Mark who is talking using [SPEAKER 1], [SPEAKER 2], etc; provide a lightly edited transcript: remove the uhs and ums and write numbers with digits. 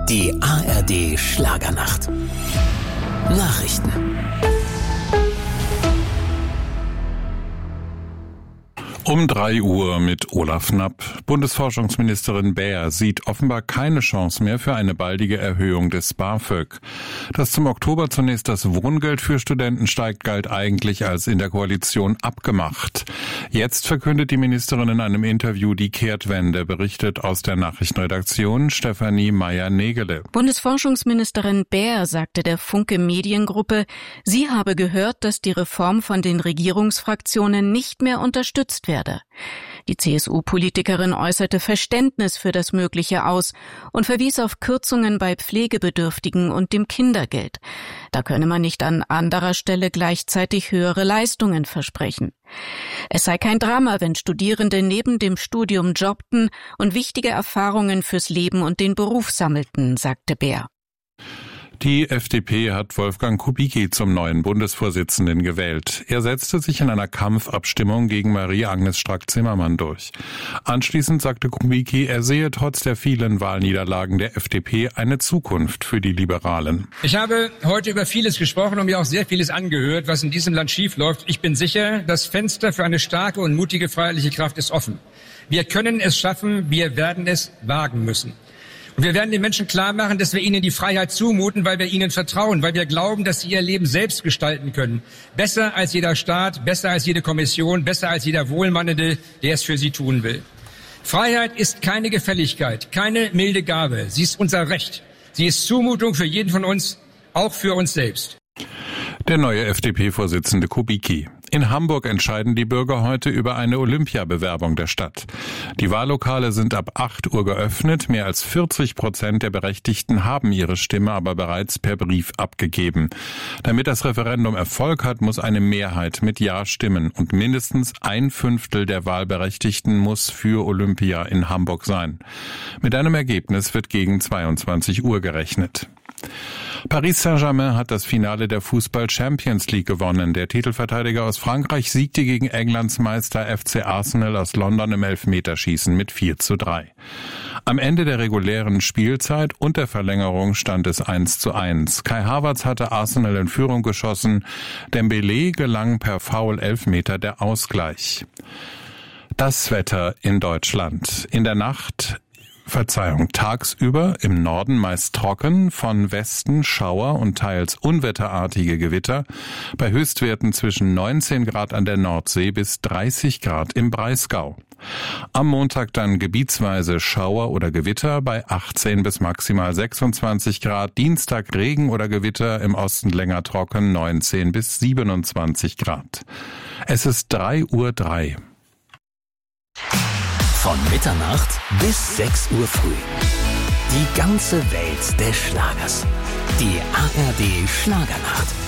[SPEAKER 1] Die ARD Schlagernacht. Nachrichten.
[SPEAKER 2] Um 3 Uhr mit Olaf Knapp. Bundesforschungsministerin Baer sieht offenbar keine Chance mehr für eine baldige Erhöhung des BAföG. Dass zum Oktober zunächst das Wohngeld für Studenten steigt, galt eigentlich als in der Koalition abgemacht. Jetzt verkündet die Ministerin in einem Interview die Kehrtwende, berichtet aus der Nachrichtenredaktion Stefanie Meyer-Negele.
[SPEAKER 3] Bundesforschungsministerin Baer sagte der Funke Mediengruppe, sie habe gehört, dass die Reform von den Regierungsfraktionen nicht mehr unterstützt werde. Die CSU-Politikerin äußerte Verständnis für das Mögliche aus und verwies auf Kürzungen bei Pflegebedürftigen und dem Kindergeld. Da könne man nicht an anderer Stelle gleichzeitig höhere Leistungen versprechen. Es sei kein Drama, wenn Studierende neben dem Studium jobbten und wichtige Erfahrungen fürs Leben und den Beruf sammelten, sagte Baer.
[SPEAKER 2] Die FDP hat Wolfgang Kubicki zum neuen Bundesvorsitzenden gewählt. Er setzte sich in einer Kampfabstimmung gegen Marie-Agnes Strack-Zimmermann durch. Anschließend sagte Kubicki, er sehe trotz der vielen Wahlniederlagen der FDP eine Zukunft für die Liberalen.
[SPEAKER 4] Ich habe heute über vieles gesprochen und mir auch sehr vieles angehört, was in diesem Land schiefläuft. Ich bin sicher, das Fenster für eine starke und mutige freiheitliche Kraft ist offen. Wir können es schaffen, wir werden es wagen müssen. Und wir werden den Menschen klar machen, dass wir ihnen die Freiheit zumuten, weil wir ihnen vertrauen, weil wir glauben, dass sie ihr Leben selbst gestalten können. Besser als jeder Staat, besser als jede Kommission, besser als jeder Wohlmeinende, der es für sie tun will. Freiheit ist keine Gefälligkeit, keine milde Gabe. Sie ist unser Recht. Sie ist Zumutung für jeden von uns, auch für uns selbst.
[SPEAKER 2] Der neue FDP-Vorsitzende Kubicki. In Hamburg entscheiden die Bürger heute über eine Olympiabewerbung der Stadt. Die Wahllokale sind ab 8 Uhr geöffnet. Mehr als 40% der Berechtigten haben ihre Stimme aber bereits per Brief abgegeben. Damit das Referendum Erfolg hat, muss eine Mehrheit mit Ja stimmen und mindestens 1/5 der Wahlberechtigten muss für Olympia in Hamburg sein. Mit einem Ergebnis wird gegen 22 Uhr gerechnet. Paris Saint-Germain hat das Finale der Fußball-Champions League gewonnen. Der Titelverteidiger aus Frankreich siegte gegen Englands Meister FC Arsenal aus London im Elfmeterschießen mit 4:3. Am Ende der regulären Spielzeit und der Verlängerung stand es 1:1. Kai Havertz hatte Arsenal in Führung geschossen. Dembélé gelang per Foul-Elfmeter der Ausgleich. Das Wetter in Deutschland. In der Nacht tagsüber im Norden meist trocken, von Westen Schauer und teils unwetterartige Gewitter, bei Höchstwerten zwischen 19 Grad an der Nordsee bis 30 Grad im Breisgau. Am Montag dann gebietsweise Schauer oder Gewitter bei 18 bis maximal 26 Grad, Dienstag Regen oder Gewitter, im Osten länger trocken, 19 bis 27 Grad. Es ist 3:03 Uhr.
[SPEAKER 1] Von Mitternacht bis 6 Uhr früh. Die ganze Welt des Schlagers. Die ARD Schlagernacht.